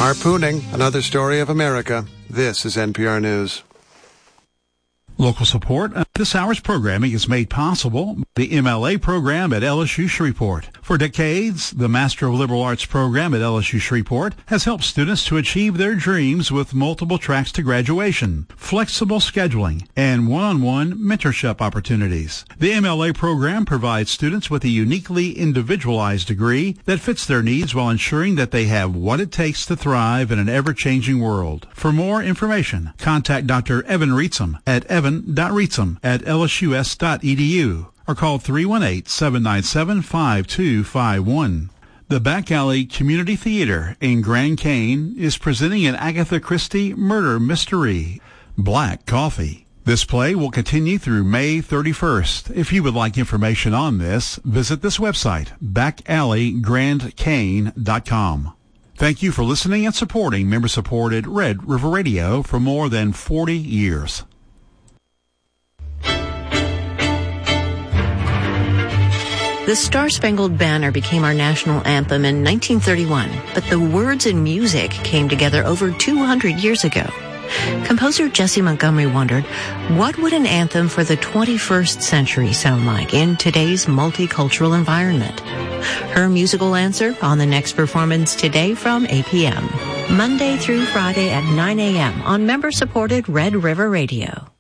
Harpooning, another story of America. This is NPR News. Local support of this hour's programming is made possible by the MLA program at LSU Shreveport. For decades, the Master of Liberal Arts program at LSU Shreveport has helped students to achieve their dreams with multiple tracks to graduation, flexible scheduling, and one-on-one mentorship opportunities. The MLA program provides students with a uniquely individualized degree that fits their needs while ensuring that they have what it takes to thrive in an ever-changing world. For more information, contact Dr. Evan Reetsum at evan.reetsum@lsus.edu or call 318-797-5251. The Back Alley Community Theater in Grand Cane is presenting an Agatha Christie murder mystery, Black Coffee. This play will continue through May 31st. If you would like information on this, visit this website, backalleygrandcane.com. Thank you for listening and supporting member-supported Red River Radio for more than 40 years. The Star-Spangled Banner became our national anthem in 1931, but the words and music came together over 200 years ago. Composer Jessie Montgomery wondered, what would an anthem for the 21st century sound like in today's multicultural environment? Her musical answer on the next performance today from 8 p.m. Monday through Friday at 9 a.m. on member-supported Red River Radio.